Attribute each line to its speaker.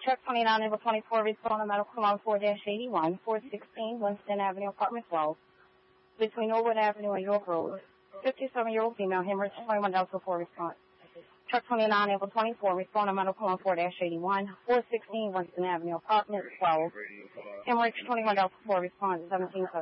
Speaker 1: Truck 29, Able 24, respond to medical alarm 4-81, 416 Winston Avenue, apartment 12, between Norwood Avenue and York Road. 57-year-old female, hemorrhage, 21 Delta 4 response. Truck 29, Able 24, respond to medical alarm 4-81, 416 Winston Avenue, apartment 12, hemorrhage, 21 Delta 4 response, 17